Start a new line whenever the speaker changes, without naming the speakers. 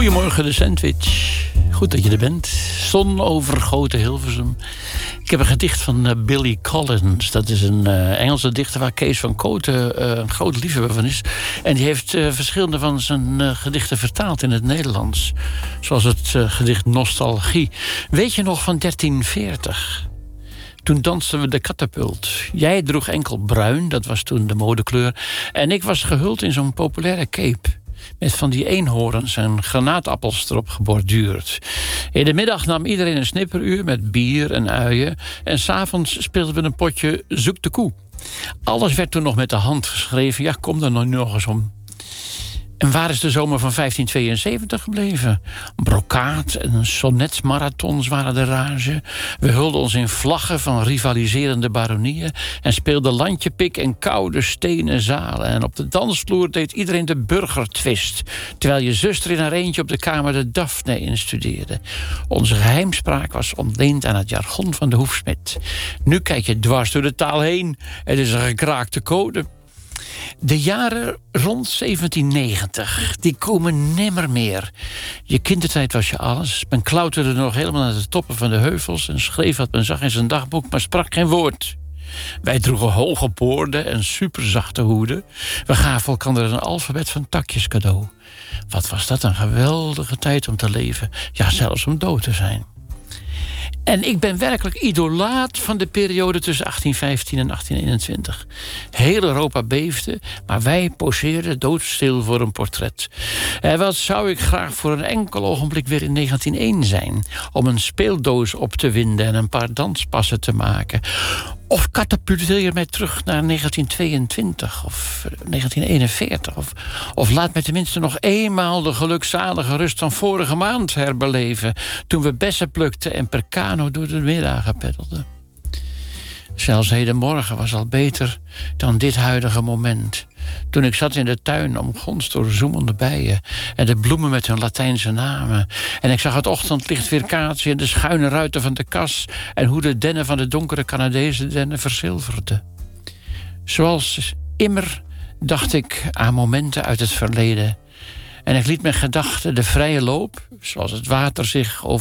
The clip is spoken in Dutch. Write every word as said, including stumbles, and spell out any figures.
Goedemorgen, de sandwich. Goed dat je er bent. Zon overgoten Hilversum. Ik heb een gedicht van uh, Billy Collins. Dat is een uh, Engelse dichter waar Kees van Kooten uh, een groot liefhebber van is. En die heeft uh, verschillende van zijn uh, gedichten vertaald in het Nederlands. Zoals het uh, gedicht Nostalgie. Weet je nog van dertien veertig? Toen dansten we de katapult. Jij droeg enkel bruin, dat was toen de modekleur. En ik was gehuld in zo'n populaire cape. Met van die eenhoorns en granaatappels erop geborduurd. In de middag nam iedereen een snipperuur met bier en uien. En 's avonds speelden we een potje Zoek de koe. Alles werd toen nog met de hand geschreven. Ja, kom er nog eens om. En waar is de zomer van vijftien tweeënzeventig gebleven? Brokaat en sonnetmarathons waren de rage. We hulden ons in vlaggen van rivaliserende baronieën en speelden landjepik in koude stenen zalen. En op de dansvloer deed iedereen de burgertwist, terwijl je zuster in haar eentje op de kamer de Daphne instudeerde. Onze geheimspraak was ontleend aan het jargon van de hoefsmid. Nu kijk je dwars door de taal heen. Het is een gekraakte code. De jaren rond zeventien negentig, die komen nimmer meer. Je kindertijd was je alles. Men klauterde nog helemaal naar de toppen van de heuvels en schreef wat men zag in zijn dagboek, maar sprak geen woord. Wij droegen hoge boorden en superzachte hoeden. We gaven elkaar een alfabet van takjes cadeau. Wat was dat een geweldige tijd om te leven. Ja, zelfs om dood te zijn. En ik ben werkelijk idolaat van de periode tussen achttien vijftien en achttien eenentwintig. Heel Europa beefde, maar wij poseerden doodstil voor een portret. En wat zou ik graag voor een enkel ogenblik weer in negentien één zijn... om een speeldoos op te winden en een paar danspassen te maken. Of katapulteer mij terug naar negentien tweeëntwintig of negentien eenenveertig. Of, of laat mij tenminste nog eenmaal de gelukzalige rust van vorige maand herbeleven, toen we bessen plukten en per kano door de middagen peddelden. Zelfs hedenmorgen was al beter dan dit huidige moment. Toen ik zat in de tuin omgonst door zoemende bijen en de bloemen met hun Latijnse namen. En ik zag het ochtendlicht weerkaatsen in de schuine ruiten van de kas en hoe de dennen van de donkere Canadese dennen verzilverden. Zoals immer dacht ik aan momenten uit het verleden. En ik liet mijn gedachten de vrije loop, zoals het water zich over